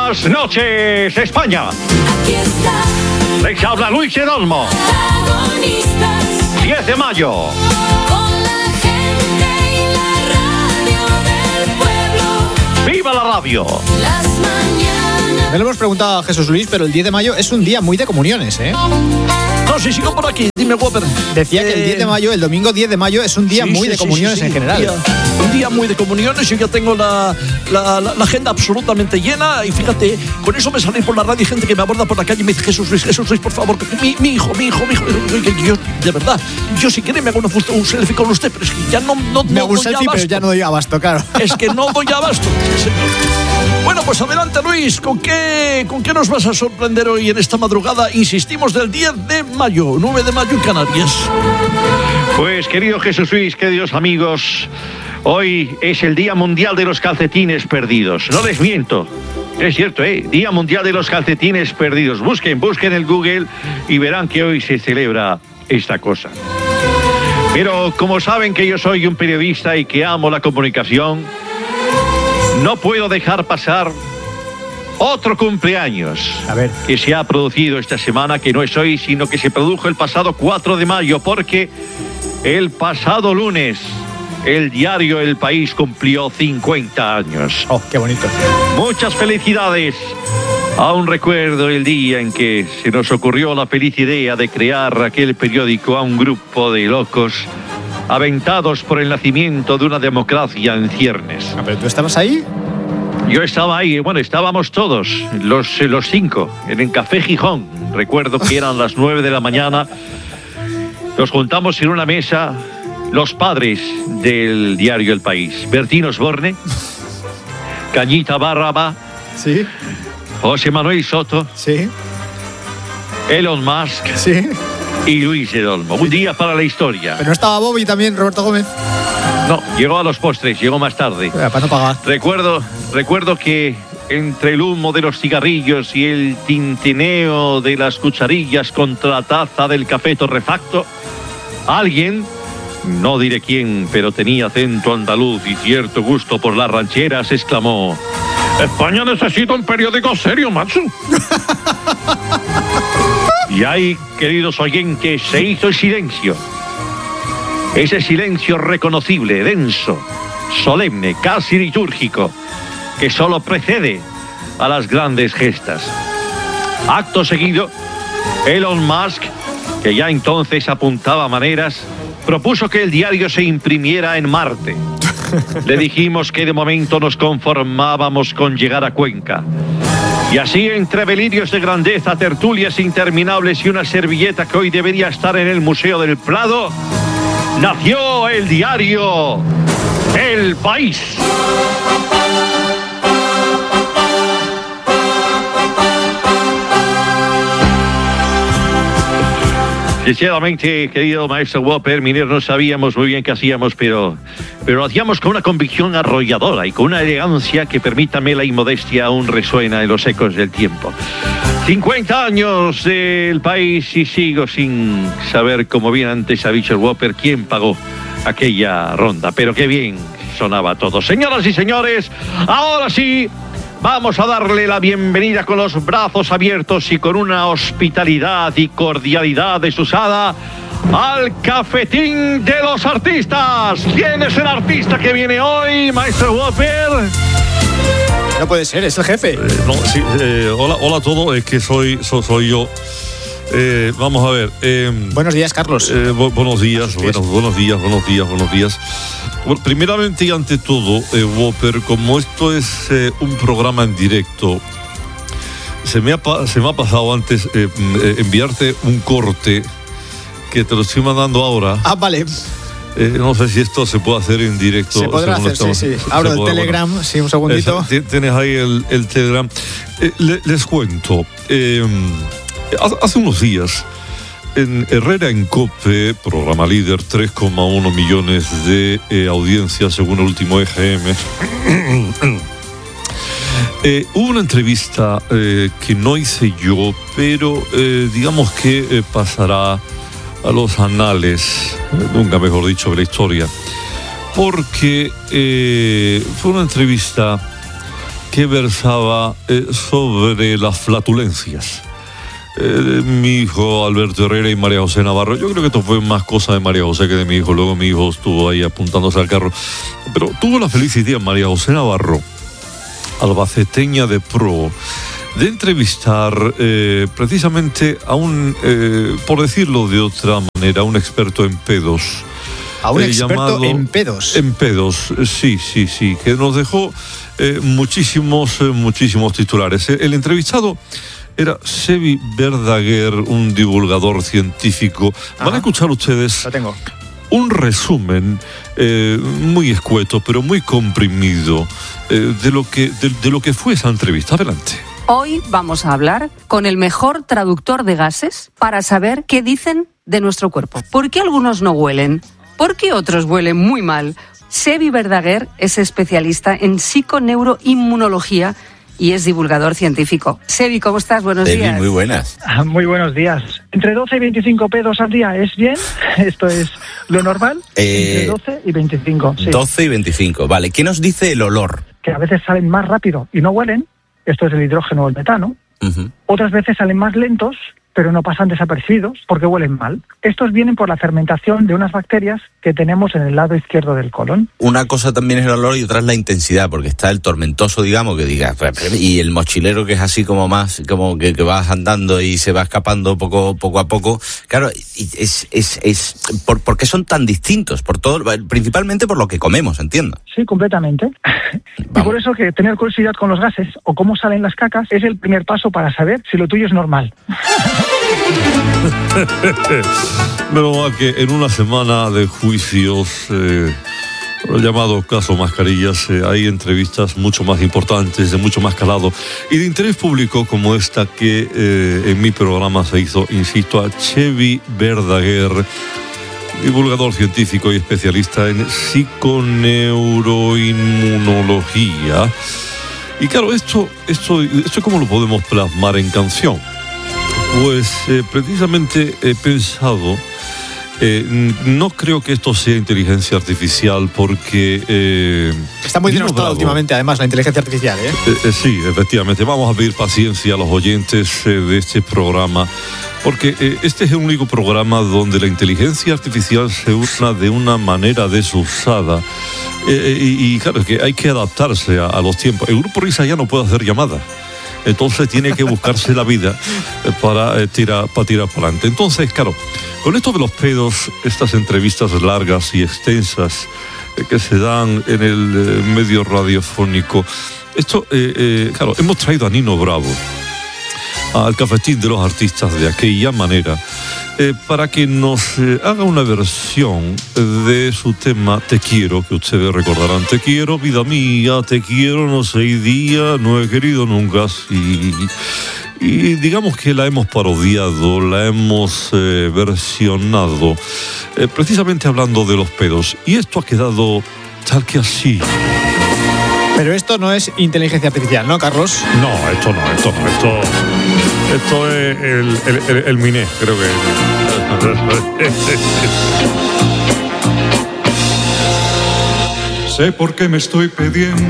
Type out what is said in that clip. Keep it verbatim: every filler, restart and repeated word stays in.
Buenas noches, España. Aquí está. Les habla Luis Edolmo. Protagonistas. diez de mayo. Con la gente y la radio del pueblo. ¡Viva la radio! Las mañanas. Me lo hemos preguntado a Jesús Luis, pero el diez de mayo es un día muy de comuniones, ¿eh? No, si sigo por aquí, dime, Whopper. Decía que el diez de mayo, el domingo diez de mayo, es un día Sí, muy sí, de sí, comuniones sí, sí, en general. Un día, un día muy de comuniones. Yo ya tengo la, la, la, la agenda absolutamente llena. Y fíjate, con eso me salí por la radio y gente que me aborda por la calle y me dice: Jesús Luis, Jesús Luis, por favor, mi, mi hijo, mi hijo, mi hijo. Yo, de verdad, yo si quiere me hago una, un selfie con usted, pero es que ya no, no, Me no hago un doy selfie, pero abasto. ya no doy abasto, claro. Es que no doy abasto, señor. Bueno, pues adelante, Luis. ¿Con qué, ¿Con qué nos vas a sorprender hoy en esta madrugada? Insistimos, del diez de mayo, nueve de mayo en Canarias. Pues, querido Jesús Luis, queridos amigos, hoy es el Día Mundial de los Calcetines Perdidos. No les miento. Es cierto, ¿eh? Día Mundial de los Calcetines Perdidos. Busquen, busquen el Google y verán que hoy se celebra esta cosa. Pero como saben que yo soy un periodista y que amo la comunicación, no puedo dejar pasar otro cumpleaños A ver. que se ha producido esta semana, que no es hoy, sino que se produjo el pasado cuatro de mayo, porque el pasado lunes el diario El País cumplió cincuenta años. Oh, qué bonito. Muchas felicidades. Aún recuerdo el día en que se nos ocurrió la feliz idea de crear aquel periódico a un grupo de locos aventados por el nacimiento de una democracia en ciernes. Ah, ¿pero tú estabas ahí? Yo estaba ahí, bueno, estábamos todos, los, los cinco, en el Café Gijón. Recuerdo que eran las nueve de la mañana. Nos juntamos en una mesa los padres del diario El País. Bertín Osborne, Cañita Barraba, Sí, José Manuel Soto, sí, Elon Musk sí. y Luis Edolmo. Un día para la historia. Pero no estaba Bobby también, Roberto Gómez. No, llegó a los postres, llegó más tarde. Para no pagar. Recuerdo, recuerdo que entre el humo de los cigarrillos y el tintineo de las cucharillas contra la taza del café torrefacto, alguien, no diré quién, pero tenía acento andaluz y cierto gusto por las rancheras, exclamó: España necesita un periódico serio, macho. Y ahí, queridos oyentes, se hizo el silencio. Ese silencio reconocible, denso, solemne, casi litúrgico, que solo precede a las grandes gestas. Acto seguido, Elon Musk, que ya entonces apuntaba maneras, propuso que el diario se imprimiera en Marte. Le dijimos que de momento nos conformábamos con llegar a Cuenca. Y así, entre delirios de grandeza, tertulias interminables y una servilleta que hoy debería estar en el Museo del Prado, nació el diario El País. Sinceramente, querido maestro Whopper, Miner, no sabíamos muy bien qué hacíamos, pero, pero lo hacíamos con una convicción arrolladora y con una elegancia que, permítame la inmodestia, aún resuena en los ecos del tiempo. cincuenta años del País y sigo sin saber, como bien antes ha dicho el Whopper, quién pagó aquella ronda. Pero qué bien sonaba todo. Señoras y señores, ahora sí, vamos a darle la bienvenida con los brazos abiertos y con una hospitalidad y cordialidad desusada al cafetín de los artistas. ¿Quién es el artista que viene hoy, maestro Whopper? No puede ser, es el jefe. Eh, no, sí, eh, hola, hola a todos, es que soy, soy, soy yo. Eh, vamos a ver. Eh, Buenos días, Carlos. eh, bu- buenos días, Buenos días. buenos, buenos días, buenos días, buenos días. Bueno, primeramente y ante todo, eh, Whopper, como esto es eh, un programa en directo, se me ha, pa- se me ha pasado antes eh, mm, eh, enviarte un corte que te lo estoy mandando ahora. Ah, vale. Eh, no sé si esto se puede hacer en directo. Se podrá según hacer, sí, estamos- sí. Abro se el podrá, Telegram, bueno. sí, un segundito. Esa- ti- Tienes ahí el, el Telegram. Eh, le- les cuento. eh, hace- hace unos días, en Herrera en COPE, programa líder, tres coma uno millones de eh, audiencias según el último E G M. Eh, hubo una entrevista eh, que no hice yo, pero eh, digamos que eh, pasará a los anales, eh, nunca mejor dicho, de la historia, porque eh, fue una entrevista que versaba eh, sobre las flatulencias. Eh, mi hijo Alberto Herrera y María José Navarro. Yo creo que esto fue más cosa de María José que de mi hijo. Luego mi hijo estuvo ahí apuntándose al carro. Pero tuvo la feliz idea María José Navarro, albaceteña de pro, de entrevistar eh, precisamente a un, eh, por decirlo de otra manera, a un experto en pedos. A un eh, experto llamado, en pedos. En pedos, sí, sí, sí, que nos dejó eh, muchísimos, eh, muchísimos titulares. El entrevistado era Sebi Verdaguer, un divulgador científico. Van Ajá. a escuchar ustedes Lo tengo. un resumen eh, muy escueto, pero muy comprimido eh, de, lo que, de, de lo que fue esa entrevista. Adelante. Hoy vamos a hablar con el mejor traductor de gases para saber qué dicen de nuestro cuerpo. ¿Por qué algunos no huelen? ¿Por qué otros huelen muy mal? Sebi Verdaguer es especialista en psiconeuroinmunología y es divulgador científico. Sebi, ¿cómo estás? Buenos Sebi, días. muy buenas. Ah, Muy buenos días. ¿Entre doce y veinticinco pedos al día es bien? ¿Esto es lo normal? Eh, Entre doce y veinticinco, sí. doce y veinticinco, vale. ¿Qué nos dice el olor? Que a veces salen más rápido y no huelen. Esto es el hidrógeno o el metano. Uh-huh. Otras veces salen más lentos, pero no pasan desapercibidos porque huelen mal. Estos vienen por la fermentación de unas bacterias que tenemos en el lado izquierdo del colon. Una cosa también es el olor y otra es la intensidad, porque está el tormentoso, digamos, que diga, y el mochilero que es así como más, como que, que vas andando y se va escapando poco, poco a poco. Claro, es, es, es, ¿por, ¿por qué son tan distintos? Por todo, principalmente por lo que comemos, entiendo. Sí, completamente. Y por eso que tener curiosidad con los gases o cómo salen las cacas es el primer paso para saber si lo tuyo es normal. Pero que en una semana de juicios, eh, el llamado caso Mascarillas, eh, hay entrevistas mucho más importantes, de mucho más calado y de interés público como esta que eh, en mi programa se hizo, insisto, a Sebi Verdaguer, divulgador científico y especialista en psiconeuroinmunología. Y claro, esto, esto, esto ¿cómo lo podemos plasmar en canción? Pues eh, precisamente he pensado, eh, no creo que esto sea inteligencia artificial porque... Eh, Está muy Dino denostada Bravo, últimamente, además, la inteligencia artificial, ¿eh? eh, eh, sí, efectivamente. Vamos a pedir paciencia a los oyentes eh, de este programa, porque eh, este es el único programa donde la inteligencia artificial se usa de una manera desusada. Eh, y, y claro, es que hay que adaptarse a, a los tiempos. El Grupo Risa ya no puede hacer llamadas. Entonces tiene que buscarse la vida para, eh, tirar, para tirar para adelante. Entonces, claro, con esto de los pedos, estas entrevistas largas y extensas eh, que se dan en el eh, medio radiofónico, esto, eh, eh, claro, hemos traído a Nino Bravo al cafetín de los artistas de aquella manera eh, para que nos eh, haga una versión de su tema Te quiero, que ustedes recordarán. Te quiero, vida mía, te quiero, no sé, día, no he querido nunca así. Y digamos que la hemos parodiado, la hemos eh, versionado, eh, precisamente hablando de los pedos. Y esto ha quedado tal que así. Pero esto no es inteligencia artificial, ¿no, Carlos? No, esto no, esto no, esto... Esto es el, el, el, el Miné, creo que. Sé por qué me estoy pidiendo.